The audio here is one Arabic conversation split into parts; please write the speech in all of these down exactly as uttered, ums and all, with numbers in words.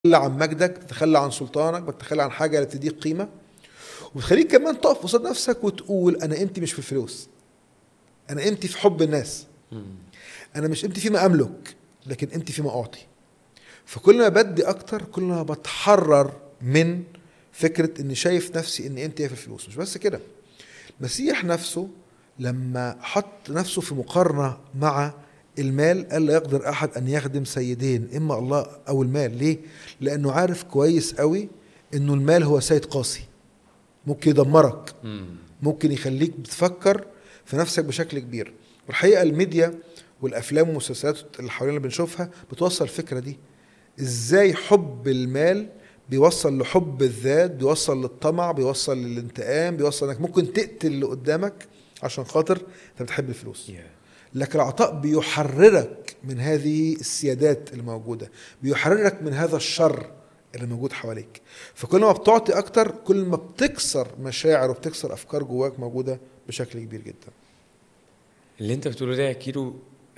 بتتخلى عن مجدك، بتتخلى عن سلطانك، بتتخلى عن حاجه تديك قيمه، وبتخليك كمان تقف قصاد نفسك وتقول انا قيمتي مش في الفلوس، انا قيمتي في حب الناس، انا مش قيمتي فيما املك لكن قيمتي فيما اعطي. فكل ما بدي اكتر كل ما بتحرر من فكره اني شايف نفسي ان قيمتي في الفلوس. مش بس كده، المسيح نفسه لما حط نفسه في مقارنه مع المال قال لا يقدر احد ان يخدم سيدين، اما الله او المال. ليه؟ لانه عارف كويس قوي انه المال هو سيد قاسي، ممكن يدمرك، ممكن يخليك بتفكر في نفسك بشكل كبير. والحقيقه الميديا والافلام والمسلسلات اللي حوالينا بنشوفها بتوصل الفكره دي، ازاي حب المال بيوصل لحب الذات، بيوصل للطمع، بيوصل للانتقام، بيوصل انك ممكن تقتل اللي قدامك عشان خاطر انت بتحب الفلوس. لكن العطاء بيحررك من هذه السيادات الموجودة، بيحررك من هذا الشر اللي موجود حواليك. فكل ما بتعطي اكتر كل ما بتكسر مشاعر وبتكسر افكار جواك موجودة بشكل كبير جدا. اللي انت بتقوله ده يا كيرو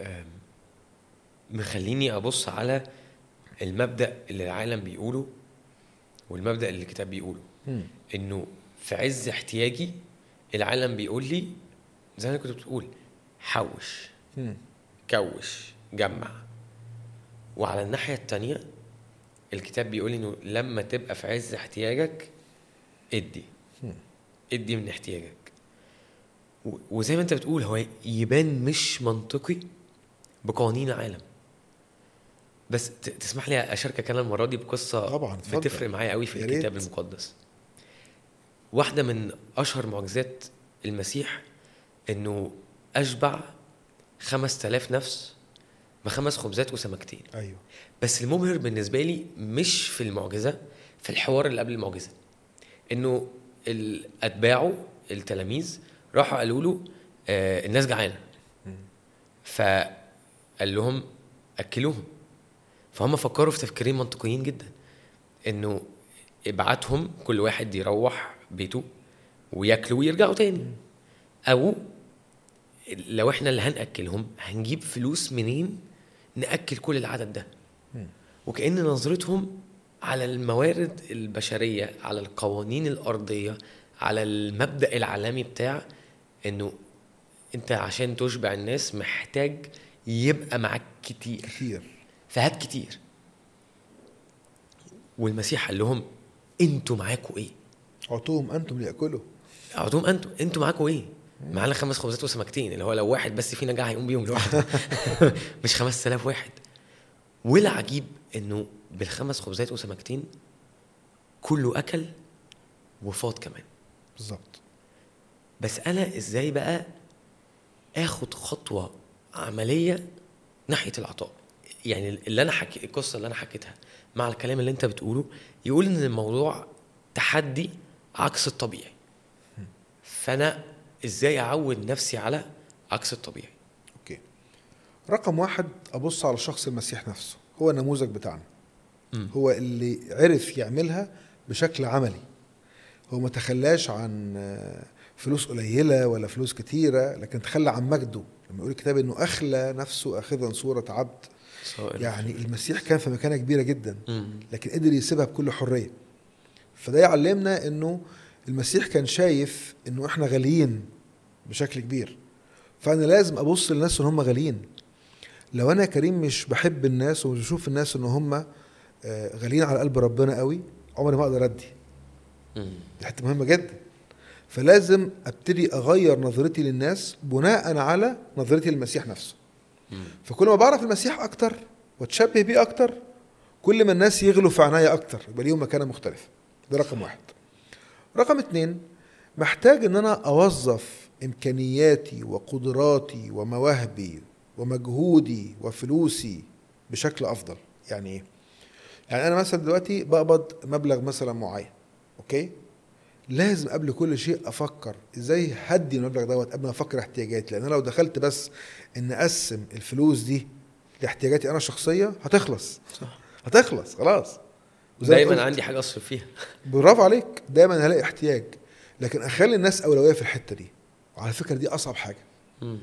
مخليني ابص على المبدأ اللي العالم بيقوله والمبدأ اللي الكتاب بيقوله، م. انه في عز احتياجي العالم بيقول لي زي ما كنت بتقول حوش، م. كوش، جمع. وعلى الناحية التانية الكتاب بيقول انه لما تبقى في عز احتياجك ادي م. ادي من احتياجك. وزي ما انت بتقول هو يبان مش منطقي بقوانين العالم، بس تسمح لي اشاركك انا المره دي بقصه طبعا بتفرق معايا قوي في الكتاب المقدس. واحده من اشهر معجزات المسيح انه اشبع خمس تلاف نفس بخمس خبزات وسمكتين. ايوه. بس المبهر بالنسبه لي مش في المعجزه، في الحوار اللي قبل المعجزه، انه الاتباعه التلاميذ راحوا قالوا له آه الناس جعانه، فقال لهم اكلوهم. فهم فكروا في تفكيرين منطقيين جدا، انه ابعتهم كل واحد يروح بيته وياكلوا ويرجعوا تاني، او لو احنا اللي هنأكلهم هنجيب فلوس منين نأكل كل العدد ده. وكأن نظرتهم على الموارد البشرية، على القوانين الأرضية، على المبدأ العالمي بتاع انه انت عشان تشبع الناس محتاج يبقى معك كتير كتير فهات كتير. والمسيح قال لهم انتوا معاكوا ايه؟ اعطوهم انتم ليأكلوا. اعطوهم انتوا انتوا معاكوا ايه؟ معانا خمس خبزات وسمكتين، اللي هو لو واحد بس فينا جاع هيقوم بيهم لوحده مش خمس آلاف واحد. والعجيب انه بالخمس خبزات وسمكتين كله اكل وفاض كمان. بالظبط. بس انا ازاي بقى اخد خطوه عمليه ناحيه العطاء؟ يعني اللي انا حكي القصه اللي انا حكيتها مع الكلام اللي انت بتقوله يقول ان الموضوع تحدي عكس الطبيعي. فانا ازاي اعود نفسي على عكس الطبيعي؟ اوكي. رقم واحد، ابص على شخص المسيح نفسه، هو النموذج بتاعنا. م. هو اللي عرف يعملها بشكل عملي. هو ما تخلاش عن فلوس قليلة ولا فلوس كتيرة، لكن تخلى عن مجده. لما يقول الكتاب انه اخلى نفسه اخذا صورة عبد، يعني المسيح كان في مكانة كبيرة جدا لكن قدر يسيبها بكل حرية. فده يعلمنا انه المسيح كان شايف انه احنا غاليين بشكل كبير، فانا لازم ابص للناس ان هم غاليين. لو انا كريم مش بحب الناس ومش بشوف الناس ان هم غاليين على قلب ربنا قوي، عمري ما اقدر ادي. دي حته مهمه جدا. فلازم ابتدي اغير نظرتي للناس بناء على نظرتي للمسيح نفسه. فكل ما بعرف المسيح اكتر واتشبه بيه اكتر كل ما الناس يغلوا في عناية اكتر، يبقى ليهم مكانه مختلفه. ده رقم واحد. رقم اتنين، محتاج ان انا اوظف امكانياتي وقدراتي ومواهبي ومجهودي وفلوسي بشكل افضل. يعني ايه؟ يعني انا مثلا دلوقتي بقبض مبلغ مثلا معين، اوكي، لازم قبل كل شيء افكر ازاي هدي المبلغ دوت قبل ما افكر احتياجاتي. لان لو دخلت بس ان اقسم الفلوس دي لاحتياجاتي انا شخصيه هتخلص. صح. هتخلص خلاص. دايما عندي حاجه اصرف فيها. برافو عليك. دايما هلاقي احتياج، لكن اخلي الناس اولويه في الحته دي. وعلى فكره دي اصعب حاجه. مم.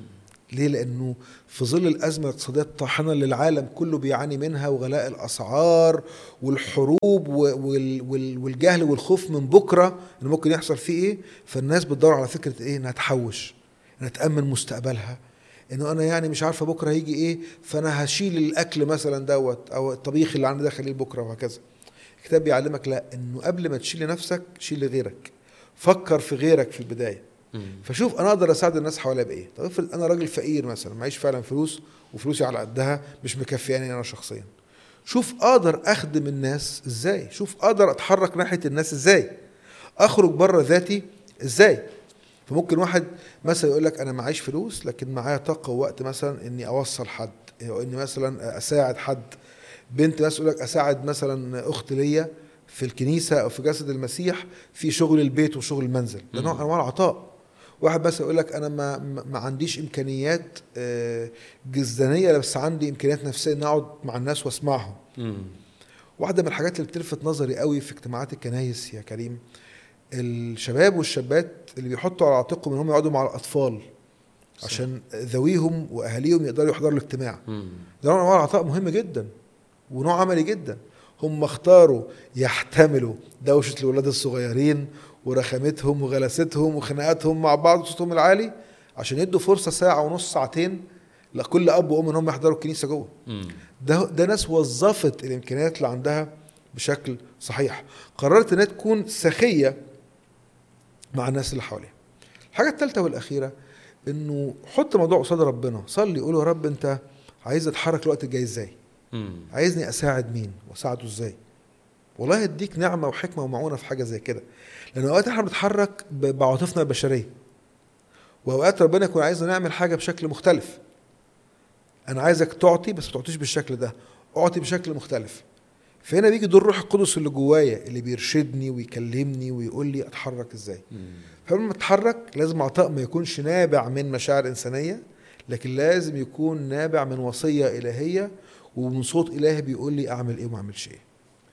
ليه؟ لأنه في ظل الأزمة الاقتصادية الطاحنة اللي العالم كله بيعاني منها، وغلاء الأسعار والحروب والجهل والخوف من بكرة إن ممكن يحصل فيه إيه، فالناس بتدور على فكرة إيه؟ إنها تحوش، إنها تأمن مستقبلها، إنه أنا يعني مش عارفة بكرة هيجي إيه، فأنا هشيل الأكل مثلا دوت أو الطبيخ اللي عندي ده خليه بكرة، وهكذا. الكتاب بيعلمك لا، إنه قبل ما تشيل لنفسك شيل لغيرك، فكر في غيرك في البداية. فشوف انا اقدر اساعد الناس حواليا بايه. طب افرض انا راجل فقير مثلا، معيش فعلا فلوس وفلوسي على قدها مش مكفياني انا شخصيا، شوف اقدر اخدم الناس ازاي، شوف اقدر اتحرك ناحيه الناس ازاي، اخرج بره ذاتي ازاي. فممكن واحد مثلا يقول لك انا معيش فلوس لكن معايا طاقه ووقت مثلا اني اوصل حد، او اني مثلا اساعد حد. بنت مثلا يقول لك اساعد مثلا اخت ليا في الكنيسه او في جسد المسيح في شغل البيت وشغل المنزل، ده نوع انواع العطاء. واحد بس يقول لك انا ما ما عنديش امكانيات جسدانيه بس عندي امكانيات نفسيه ان اقعد مع الناس واسمعهم. واحده من الحاجات اللي بتلفت نظري قوي في اجتماعات الكنايس يا كريم، الشباب والشابات اللي بيحطوا على عاتقهم ان هم يقعدوا مع الاطفال عشان ذويهم واهاليهم يقدروا يحضروا الاجتماع. ده نوع عطاء مهم جدا ونوع عملي جدا. هم اختاروا يحتملوا دوشه الولاد الصغيرين ورخامتهم وغلاستهم وخناقاتهم مع بعض وصوتهم العالي عشان يدوا فرصه ساعه ونص ساعتين لكل اب وام ان هم يحضروا الكنيسه جوه. ده ده ناس وظفت الامكانيات اللي عندها بشكل صحيح، قررت انها تكون سخيه مع الناس اللي حواليها. الحاجه الثالثه والاخيره انه حط موضوع قصاد ربنا، صلي قول يا رب انت عايز اتحرك الوقت الجاي ازاي؟ عايزني اساعد مين واساعده ازاي؟ والله يديك نعمه وحكمه ومعونه في حاجه زي كده. لان اوقات احنا بنتحرك بعواطفنا البشريه، واوقات ربنا يكون عايزنا نعمل حاجه بشكل مختلف. انا عايزك تعطي بس ما تعطيش بالشكل ده، اعطي بشكل مختلف. فهنا بيجي دور الروح القدس اللي جوايا اللي بيرشدني ويكلمني ويقول لي اتحرك ازاي. فلما اتحرك لازم عطاء ما يكونش نابع من مشاعر انسانيه، لكن لازم يكون نابع من وصيه الهيه ومن صوت الهي بيقول لي اعمل ايه وما اعملش ايه.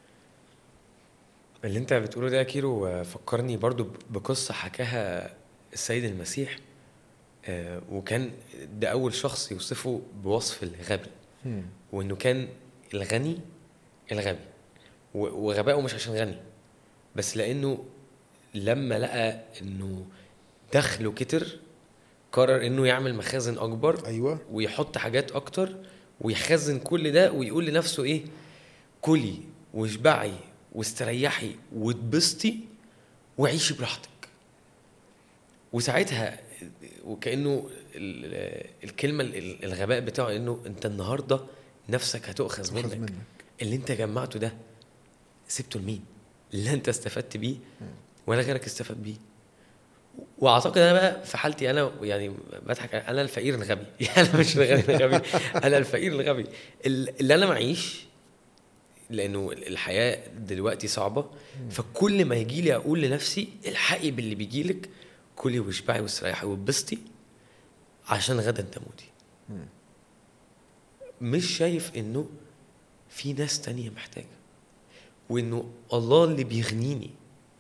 اللي انت بتقوله ده يا كيرو فكرني برضو بقصة حكاها السيد المسيح، وكان ده أول شخص يوصفه بوصف الغبي، وإنه كان الغني الغبي، وغباؤه مش عشان غني بس لأنه لما لقى إنه دخله كتر قرر إنه يعمل مخازن أكبر. أيوة. ويحط حاجات أكتر ويخزن كل ده ويقول لنفسه إيه، كلي واشبعي واستريحي وتبسطي وعيشي براحتك. وساعتها وكأنه الكلمة الغباء بتاعه انه انت النهاردة نفسك هتؤخذ منك. منك اللي انت جمعته ده سبته لمين؟ اللي انت استفدت بيه ولا غيرك استفاد بيه. واعتقد انا بقى في حالتي انا يعني بضحك، انا الفقير الغبي يعني انا مش الغني الغبي، انا الفقير الغبي اللي انا معيش، لانه الحياه دلوقتي صعبه. فكل ما يجي لي اقول لنفسي الحقي باللي بيجي لك، كلي واشبعي واستريحي واتبسطي عشان غدا تموتي. مش شايف انه في ناس تانية محتاجه، وانه الله اللي بيغنيني.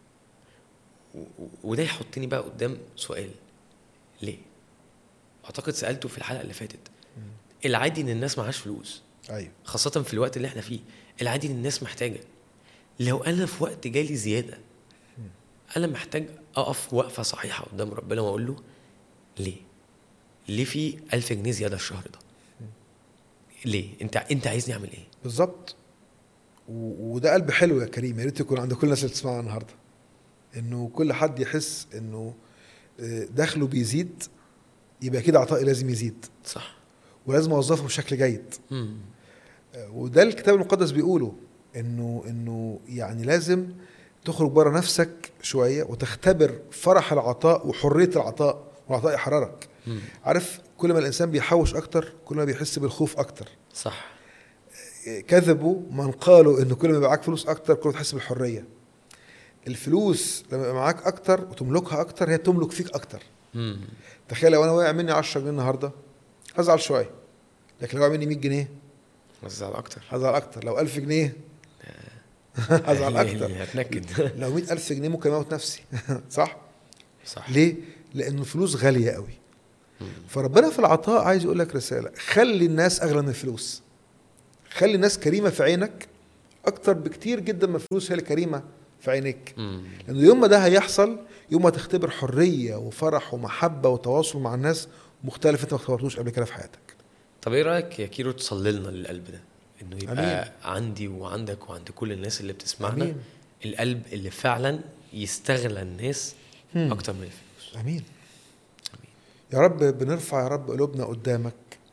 وده يحطني بقى قدام سؤال، ليه؟ اعتقد سألته في الحلقه اللي فاتت. العادي ان الناس معهاش فلوس، ايوه، خاصه في الوقت اللي احنا فيه. العادي ان الناس محتاجه. لو انا في وقت جالي زياده، انا محتاج اقف وقفه صحيحه قدام ربنا واقول له ليه؟ ليه في ألف جنيه زياده الشهر ده؟ ليه؟ انت انت عايزني اعمل ايه بالظبط؟ وده قلب حلو يا كريم، يا ريت يكون عند كل الناس اللي بتسمعنا النهارده، انه كل حد يحس انه دخله بيزيد، يبقى كده عطائي لازم يزيد. صح. ولازم اوظفه بشكل جيد. مم. وده الكتاب المقدس بيقوله، انه انه يعني لازم تخرج بره نفسك شويه وتختبر فرح العطاء وحريه العطاء، والعطاء يحررك. مم. عارف، كل ما الانسان بيحوش اكتر كل ما بيحس بالخوف اكتر. صح. كذبوا من قالوا انه كل ما يبقى معاك فلوس اكتر كل ما تحس بالحريه. الفلوس لما يبقى معاك اكتر وتملكها اكتر هي تملك فيك اكتر. مم. تخيل لو انا واقع مني عشرة جنيه النهارده هزعل شويه، لكن لو واقع مني مية جنيه هزعل اكتر. هزعل اكتر. لو ألف جنيه هزعل اكتر. هتنكد. لو مئة ألف جنيه ممكن اموت نفسي. صح. صح. ليه؟ لان الفلوس غاليه قوي. فربنا في العطاء عايز يقول لك رسالة: خلي الناس أغلى من الفلوس. خلي الناس كريمة في عينك أكتر بكتير جدا من الفلوس هي الكريمة في عينيك. لأنه يوم ما ده هيحصل، يوم ما تختبر حرية وفرح ومحبة وتواصل مع الناس مختلف انت ما اختبرتوش قبل كده في حياتك. طب ايه رأيك يا كيرو تصلي لنا للقلب ده، انه يبقى أمين. عندي وعندك وعند كل الناس اللي بتسمعنا أمين. القلب اللي فعلا يستغل الناس هم. اكتر من الفلوس. أمين. امين. يا رب بنرفع يا رب قلوبنا قدامك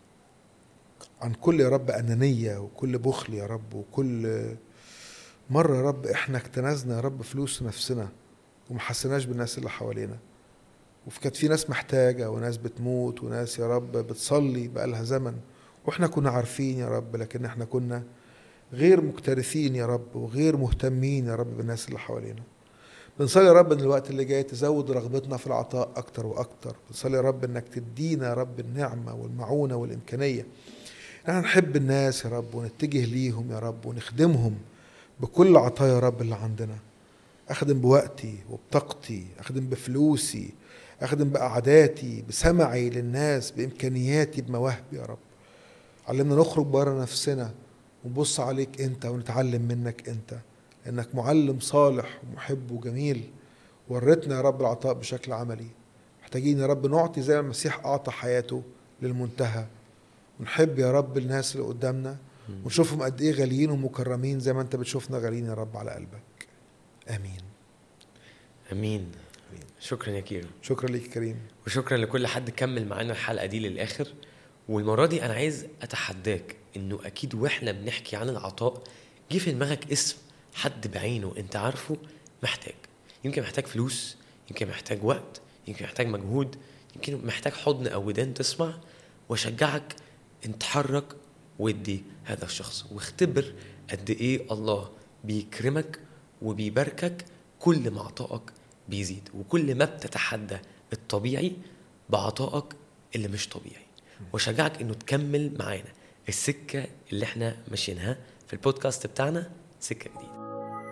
عن كل يا رب أنانية وكل بخل يا رب، وكل مرة يا رب احنا اكتنزنا يا رب فلوس نفسنا وما حسناش بالناس اللي حوالينا، وكانت في ناس محتاجة وناس بتموت وناس يا رب بتصلي بقالها زمن واحنا كنا عارفين يا رب، لكن احنا كنا غير مكترثين يا رب وغير مهتمين يا رب بالناس اللي حوالينا. بنصلي يا رب ان الوقت اللي جاي تزود رغبتنا في العطاء اكتر واكتر. بنصلي يا رب انك تدينا يا رب النعمة والمعونة والامكانية احنا نحب الناس يا رب ونتجه ليهم يا رب ونخدمهم بكل عطايا يا رب اللي عندنا. اخدم بوقتي وبطاقتي، اخدم بفلوسي، اخدم بقعداتي، بسمعي للناس، بامكانياتي، بمواهبي يا رب. علمنا نخرج بره نفسنا ونبص عليك انت ونتعلم منك انت، انك معلم صالح ومحب وجميل. ورتنا يا رب العطاء بشكل عملي. محتاجين يا رب نعطي زي ما المسيح اعطى حياته للمنتهى، ونحب يا رب الناس اللي قدامنا ونشوفهم قد ايه غاليين ومكرمين زي ما انت بتشوفنا غاليين يا رب على قلبك. امين. امين. شكرا يا كيرو. شكرا ليك كريم، وشكرا لكل حد كمل معانا الحلقة دي للآخر. والمرة دي أنا عايز أتحداك إنه أكيد وإحنا بنحكي عن العطاء جه في دماغك اسم حد بعينه أنت عارفه محتاج. يمكن محتاج فلوس، يمكن محتاج وقت، يمكن محتاج مجهود، يمكن محتاج حضن أو ودان تسمع. وشجعك أن تحرك ودي هذا الشخص واختبر قد إيه الله بيكرمك وبيباركك كل ما عطائك بيزيد، وكل ما بتتحدى الطبيعي بعطائك اللي مش طبيعي. وشجعك انه تكمل معانا السكة اللي احنا ماشيينها في البودكاست بتاعنا، سكة جديدة.